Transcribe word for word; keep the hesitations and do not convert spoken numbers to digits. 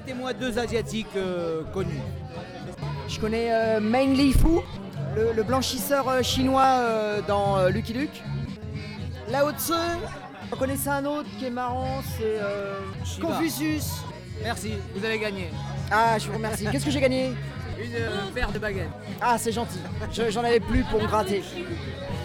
Citez-moi deux Asiatiques euh, connus. Je connais euh, Meng Lifu, le, le blanchisseur euh, chinois euh, dans euh, Lucky Luke. Lao Tzu, j'en connaissais un autre qui est marrant, c'est euh, Shiva. Confucius. Merci, vous avez gagné. Ah, je vous remercie. Qu'est-ce que j'ai gagné? Une euh, paire de baguettes. Ah, c'est gentil. Je- J'en avais plus pour me gratter.